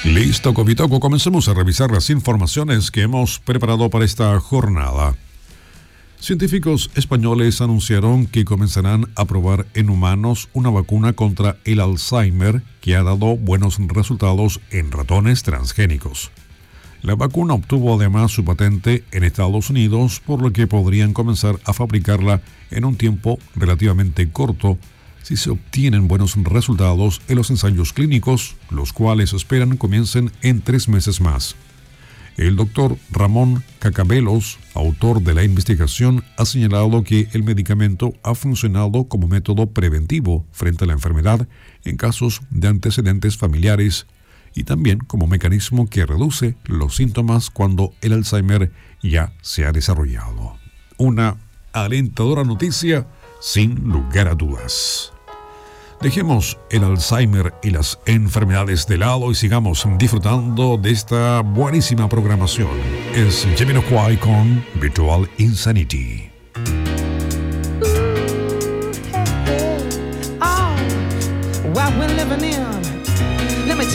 Listo, Covitoco, comencemos a revisar las informaciones que hemos preparado para esta jornada. Científicos españoles anunciaron que comenzarán a probar en humanos una vacuna contra el Alzheimer que ha dado buenos resultados en ratones transgénicos. La vacuna obtuvo además su patente en Estados Unidos, por lo que podrían comenzar a fabricarla en un tiempo relativamente corto si se obtienen buenos resultados en los ensayos clínicos, los cuales esperan comiencen en 3 meses más. El doctor Ramón Cacabelos, autor de la investigación, ha señalado que el medicamento ha funcionado como método preventivo frente a la enfermedad en casos de antecedentes familiares y también como mecanismo que reduce los síntomas cuando el Alzheimer ya se ha desarrollado. Una alentadora noticia, sin lugar a dudas. Dejemos el Alzheimer y las enfermedades de lado y sigamos disfrutando de esta buenísima programación. Es Jamiroquai con Virtual Insanity. What we're living in